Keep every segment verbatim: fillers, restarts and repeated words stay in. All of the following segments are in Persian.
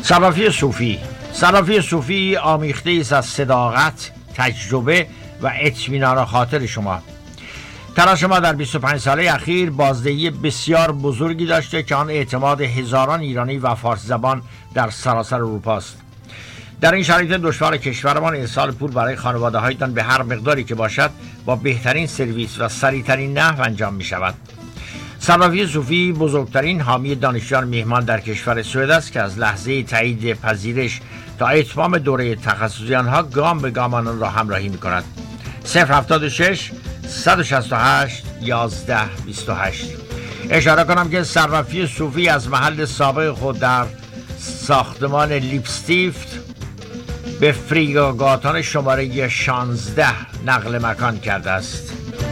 صرافی صوفی. صرافی صوفی آمیخته است از صداقت، تجربه و اطمینان خاطر شما. تلاش ما در بیست و پنج ساله اخیر بازدهی بسیار بزرگی داشته که آن اعتماد هزاران ایرانی و فارسی زبان در سراسر اروپا است. در این شرایط دشوار کشورمان ارسال پول برای خانواده‌هایتان به هر مقداری که باشد با بهترین سرویس و سریعترین نحو انجام می شود. صرافی صوفی بزرگترین حامی دانشجویان میهمان در کشور سوئد است که از لحظه تایید پذیرش تا اتمام دوره تخصصی آنها گام به گام آنان را همراهی می کند. صفر هفتاد و شش صد و شصت و هشت یازده بیست و هشت. اشاره کنم که صرافی صوفی از محل سابق خود در ساختمان لیپستیفت به فریگاگاتان شماره شانزده نقل مکان کرده است.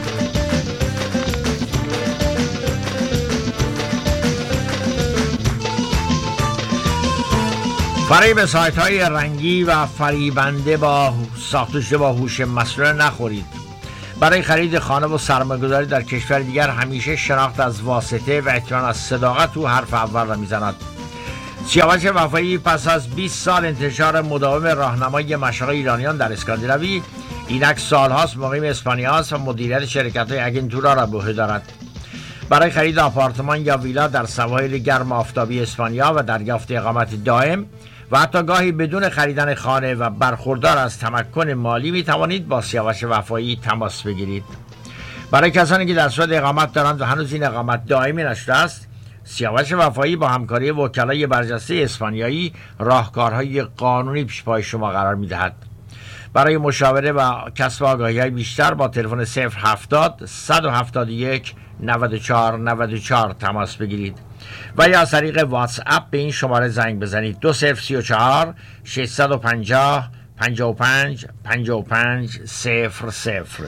فریب سایت های رنگی و فریبنده با ساخته شده با هوش مصنوعی نخورید. برای خرید خانه و سرمایه‌گذاری در کشور دیگر همیشه شناخت از واسطه و اطمینان از صداقت او حرف اول را میزند. سیاوش وفایی پس از بیست سال انتشار مداوم راهنمای مشاغل ایرانیان در اسکاندیناوی، اینک سالهاست مقیم اسپانیا است و مدیریت شرکت‌های اگنتورا را به عهده دارد. برای خرید آپارتمان یا ویلا در سواحل گرم آفتابی اسپانیا و دریافت اقامت دائم و حتی گاهی بدون خریدن خانه و برخوردار از تمکن مالی می توانید با سیاوش وفایی تماس بگیرید. برای کسانی که در سوئد اقامت دارند و هنوز این اقامت دائمی نشده است، سیاوش وفایی با همکاری وکلای برجسته اسپانیایی راهکارهای قانونی پیش پای شما قرار می دهد. برای مشاوره و کسب آگاهی بیشتر با تلفن صفر هفتاد صد و هفتاد و یک نود و چهار نود و چهار تماس بگیرید و یا از طریق واتس اپ به این شماره زنگ بزنید دو صفر سی و چهار ششصد و پنجاه پنجاه و پنج پنجاه و پنج صفر صفر.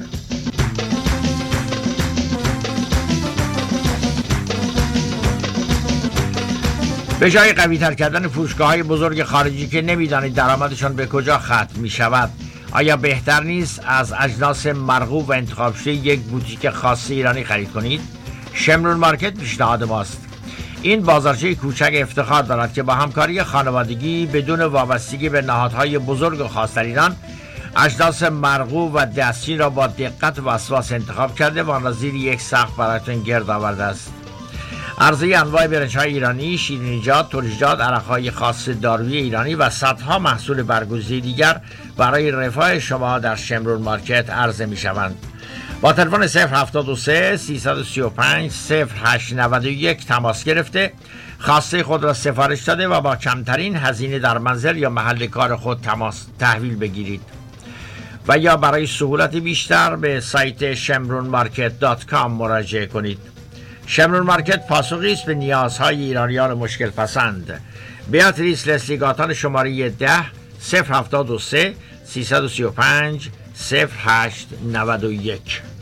به جای قوی تر کردن فروشگاه های بزرگ خارجی که نمیدانید درآمدشان به کجا ختم می شود، آیا بهتر نیست از اجناس مرغوب و انتخاب شده یک بوتیک خاص ایرانی خرید کنید؟ شمرون مارکت پیشنهاد ماست. این بازارچه کوچک افتخار دارد که با همکاری خانوادگی بدون وابستگی به نهادهای بزرگ و خاص در ایران اجناس مرغوب و دستی را با دقت و وسواس انتخاب کرده و آن را زیر یک سقف برایتان گرد آورده است. عرضه انواع برنج‌های ایرانی، شیرینیجات، ترشیجات، عرق‌های خاص دارویی ایرانی و صدها محصول برگزیده دیگر برای رفاه شما در شمرون مارکت عرضه می‌شوند. با تلفن صفر هفتاد و سه سیصد و سی و پنج صفر هشت نود و یک تماس گرفته خواسته خود را سفارش داده و با کمترین هزینه در منزل یا محل کار خود تماس تحویل بگیرید و یا برای سهولت بیشتر به سایت شمرون مارکت دات کام مراجعه کنید. شمرون مارکت پاسخی است به نیازهای ایرانیان مشکل پسند. بیاتریس لسلیگاتان شماره ده صفر هفتاد و سه سیصد و سی و پنج صفر هشت نود و یک.